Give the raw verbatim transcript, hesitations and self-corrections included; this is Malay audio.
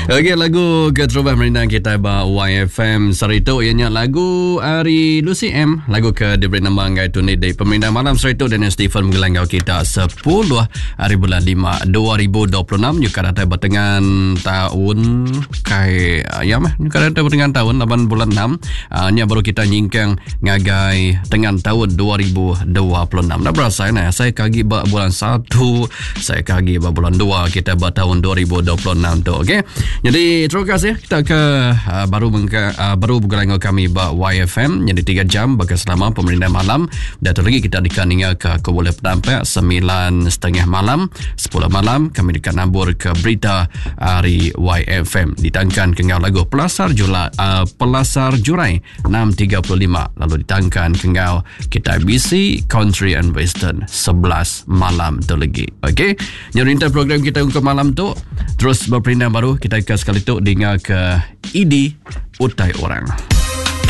Okey, lagu keterubahan merindang kita ba Y F M Sarito ianya lagu Ari Lucy M, lagu ke diberi nama ngai tunai dari pemerintah malam Sarito dan Stephen menggelangau kita sepuluh hari bulan lima dua ribu dua puluh enam juga data bertengan tahun kai ya mah juga data bertengan tahun lapan bulan enam uh, nya baru kita nyingkang ngagai tengan tahun dua ribu dua puluh enam. Dah berasa nah saya kagi ba bulan satu, saya kagi ba bulan dua, kita ba tahun dua ribu dua puluh enam tu. Okey. Jadi terima kasih kita ke uh, baru mengka, uh, baru bergelangau kami ba Y F M jadi tiga jam bagi selama pemerintah malam. Dan lagi kita dikan hingga ke Kuala Penampak sembilan setengah malam, sepuluh malam kami dikan nabur ke berita hari Y F M ditangkan kengau lagu Pelasar Julai uh, Pelasar Jurai enam tiga puluh lima, lalu ditangkan kengau kita B C Country and Western sebelas malam tu lagi. Okey. Nyerinta program kita untuk malam tu terus berpindah baru kita ke sekali tu dengar ke I D Utai Orang.